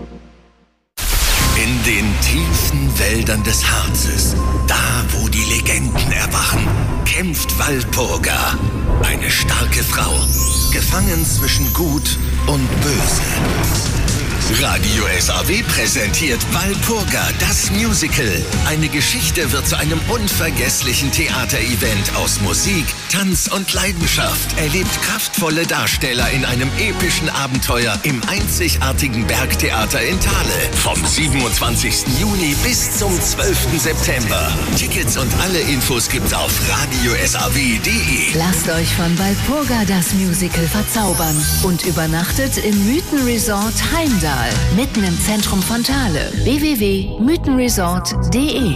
In den tiefen Wäldern des Harzes, da wo die Legenden erwachen, kämpft Walpurga, eine starke Frau, gefangen zwischen Gut und Böse. Radio SAW präsentiert Walpurga, das Musical. Eine Geschichte wird zu einem unvergesslichen Theaterevent aus Musik, Tanz und Leidenschaft. Erlebt kraftvolle Darsteller in einem epischen Abenteuer im einzigartigen Bergtheater in Thale. Vom 27. Juni bis zum 12. September. Tickets und alle Infos gibt's auf radiosaw.de. Lasst euch von Walpurga das Musical verzaubern und übernachtet im Mythenresort Heimdall, mitten im Zentrum von Thale. www.mythenresort.de.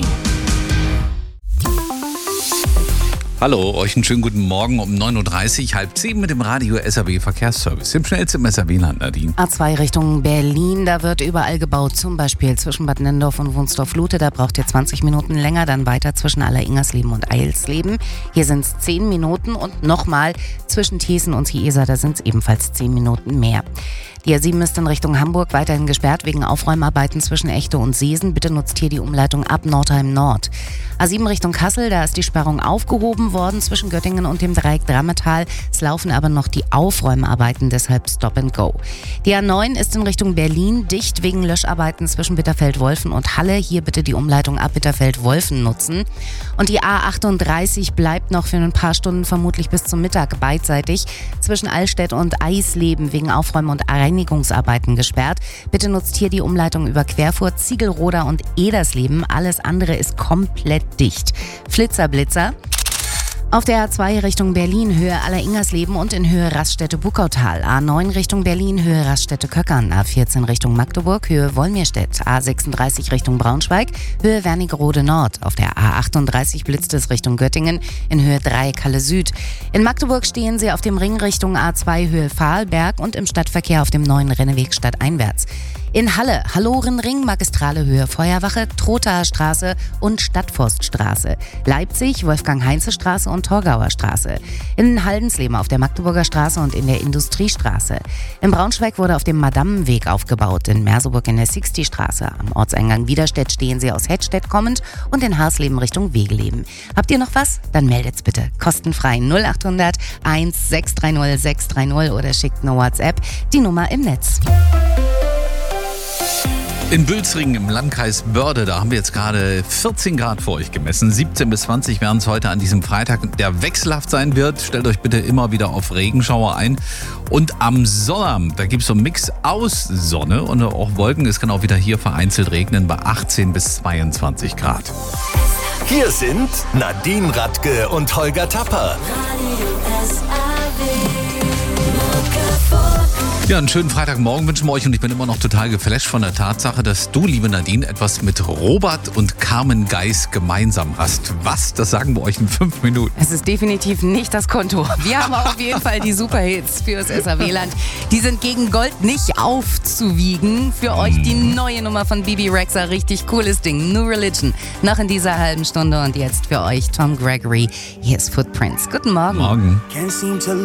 Hallo, euch einen schönen guten Morgen um 9.30 Uhr, 9:30 mit dem Radio SAW Verkehrsservice. Im schnellsten SAW-Land, Nadine. A2 Richtung Berlin, da wird überall gebaut, zum Beispiel zwischen Bad Nenndorf und Wunsdorf-Lute. Da braucht ihr 20 Minuten länger, dann weiter zwischen Alleringersleben und Eilsleben. Hier sind es 10 Minuten und nochmal zwischen Thiessen und Ciesa, da sind es ebenfalls 10 Minuten mehr. Die A7 ist in Richtung Hamburg weiterhin gesperrt wegen Aufräumarbeiten zwischen Echte und Seesen. Bitte nutzt hier die Umleitung ab Nordheim Nord. A7 Richtung Kassel, da ist die Sperrung aufgehoben worden zwischen Göttingen und dem Dreieck Drammetal. Es laufen aber noch die Aufräumarbeiten, deshalb Stop and Go. Die A9 ist in Richtung Berlin dicht wegen Löscharbeiten zwischen Bitterfeld-Wolfen und Halle. Hier bitte die Umleitung ab Bitterfeld-Wolfen nutzen. Und die A38 bleibt noch für ein paar Stunden, vermutlich bis zum Mittag, beidseitig zwischen Allstedt und Eisleben wegen Aufräumen und Reinigungsarbeiten gesperrt. Bitte nutzt hier die Umleitung über Querfurt, Ziegelroda und Edersleben. Alles andere ist komplett dicht. Flitzer-Blitzer. Auf der A2 Richtung Berlin, Höhe Alleringersleben und in Höhe Raststätte-Bukautal. A9 Richtung Berlin, Höhe Raststätte-Köckern. A14 Richtung Magdeburg, Höhe Wolmirstedt. A36 Richtung Braunschweig, Höhe Wernigerode Nord. Auf der A38 blitzt es Richtung Göttingen, in Höhe Dreieck Halle Süd. In Magdeburg stehen sie auf dem Ring Richtung A2 Höhe Vahlberg und im Stadtverkehr auf dem neuen Renneweg stadteinwärts. In Halle, Hallorenring, Magistrale Höhe Feuerwache, Trothaer Straße und Stadtforststraße. Leipzig, Wolfgang-Heinze-Straße und Torgauer Straße. In Haldensleben auf der Magdeburger Straße und in der Industriestraße. In Braunschweig wurde auf dem Madammenweg aufgebaut. In Merseburg in der Sixty-Straße. Am Ortseingang Widerstedt stehen sie aus Hettstedt kommend und in Harsleben Richtung Wegeleben. Habt ihr noch was? Dann meldet's bitte. Kostenfrei 0800 1630 630 oder schickt eine WhatsApp. Die Nummer im Netz. In Bülzringen im Landkreis Börde, da haben wir jetzt gerade 14 Grad für euch gemessen. 17 bis 20 werden es heute an diesem Freitag, der wechselhaft sein wird. Stellt euch bitte immer wieder auf Regenschauer ein. Und am Sonnabend, da gibt es so einen Mix aus Sonne und auch Wolken. Es kann auch wieder hier vereinzelt regnen bei 18 bis 22 Grad. Hier sind Nadine Radke und Holger Tapper. Ja, einen schönen Freitagmorgen wünschen wir euch und ich bin immer noch total geflasht von der Tatsache, dass du, liebe Nadine, etwas mit Robert und Carmen Geis gemeinsam hast. Was? Das sagen wir euch in 5 Minuten. Es ist definitiv nicht das Konto. Wir haben auf jeden Fall die Superhits fürs SAW-Land. Die sind gegen Gold nicht aufzuwiegen. Für euch die neue Nummer von Bibi Rexha. Richtig cooles Ding. New Religion. Noch in dieser halben Stunde und jetzt für euch Tom Gregory. Hier ist Footprints. Guten Morgen. Morgen.